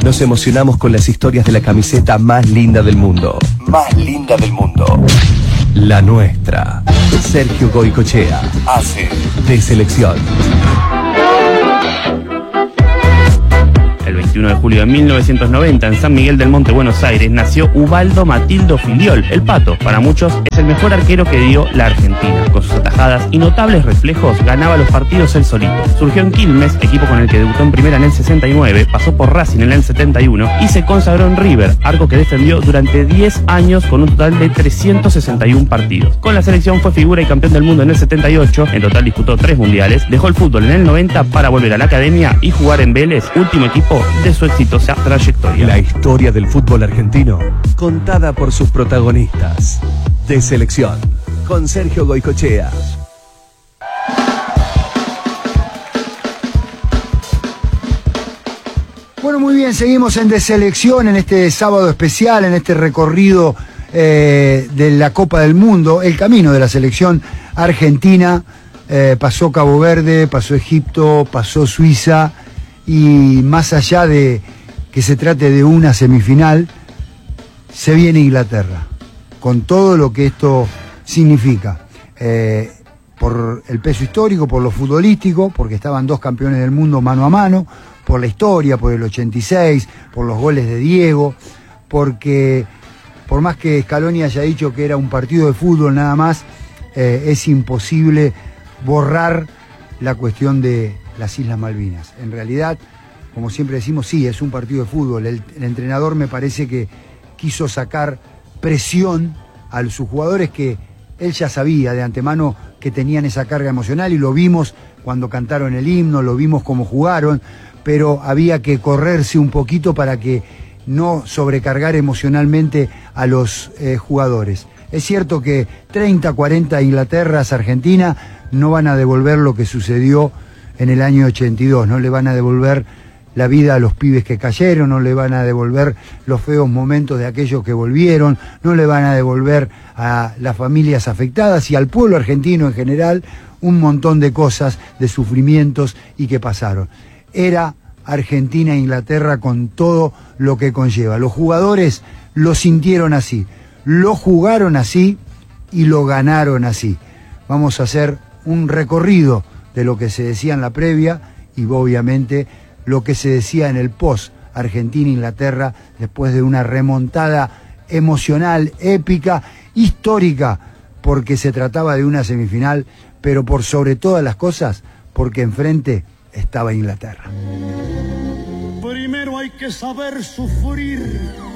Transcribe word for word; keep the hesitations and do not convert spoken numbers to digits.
Nos emocionamos con las historias de la camiseta más linda del mundo. Más linda del mundo. La nuestra. Sergio Goycochea hace de selección. El veintiuno de julio de mil novecientos noventa, en San Miguel del Monte, Buenos Aires, nació Ubaldo Matildo Filiol, el Pato. Para muchos, es el mejor arquero que dio la Argentina. Con sus atajadas y notables reflejos, ganaba los partidos él solito. Surgió en Quilmes, equipo con el que debutó en primera en el sesenta y nueve, pasó por Racing en el setenta y uno y se consagró en River, arco que defendió durante diez años con un total de trescientos sesenta y uno partidos. Con la selección fue figura y campeón del mundo en el setenta y ocho, en total disputó tres mundiales, dejó el fútbol en el noventa para volver a la academia y jugar en Vélez, último equipo de su exitosa trayectoria. La historia del fútbol argentino, contada por sus protagonistas. De selección, con Sergio Goycochea. Bueno, muy bien, seguimos en De Selección, en este sábado especial, en este recorrido eh, de la Copa del Mundo, el camino de la selección argentina. Eh, pasó Cabo Verde, pasó Egipto, pasó Suiza, y más allá de que se trate de una semifinal, se viene Inglaterra, con todo lo que esto significa, eh, por el peso histórico, por lo futbolístico, porque estaban dos campeones del mundo mano a mano, por la historia, por el ochenta y seis, por los goles de Diego, porque por más que Scaloni haya dicho que era un partido de fútbol nada más, eh, es imposible borrar la cuestión de las Islas Malvinas. En realidad, como siempre decimos, sí, es un partido de fútbol. El, el entrenador me parece que quiso sacar presión a sus jugadores, que él ya sabía de antemano que tenían esa carga emocional, y lo vimos cuando cantaron el himno, lo vimos cómo jugaron, pero había que correrse un poquito para que no sobrecargar emocionalmente a los eh, jugadores. Es cierto que treinta, cuarenta Inglaterras, Argentina, no van a devolver lo que sucedió en el año ochenta y dos, no le van a devolver la vida a los pibes que cayeron, no le van a devolver los feos momentos de aquellos que volvieron, no le van a devolver a las familias afectadas y al pueblo argentino en general un montón de cosas, de sufrimientos y que pasaron. Era Argentina e Inglaterra con todo lo que conlleva. Los jugadores lo sintieron así, lo jugaron así y lo ganaron así. Vamos a hacer un recorrido de lo que se decía en la previa y obviamente lo que se decía en el post Argentina-Inglaterra, después de una remontada emocional, épica, histórica, porque se trataba de una semifinal, pero por sobre todas las cosas, porque enfrente estaba Inglaterra. Primero hay que saber sufrir